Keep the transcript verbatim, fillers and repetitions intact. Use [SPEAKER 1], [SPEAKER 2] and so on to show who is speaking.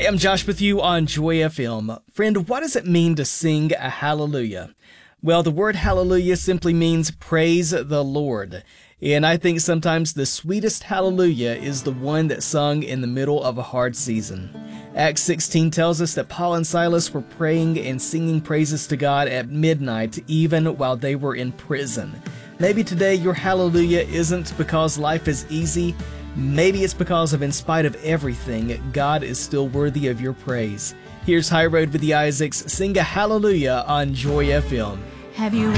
[SPEAKER 1] I'm Josh with you on Joy F M. Friend, what does it mean to sing a hallelujah? Well, the word hallelujah simply means praise the Lord. And I think sometimes the sweetest hallelujah is the one that's sung in the middle of a hard season. Acts sixteen tells us that Paul and Silas were praying and singing praises to God at midnight, even while they were in prison. Maybe today your hallelujah isn't because life is easy. Maybe it's because of, in spite of everything, God is still worthy of your praise. Here's High Road with the Isaacs. Sing a hallelujah on Joy F M.
[SPEAKER 2] Have you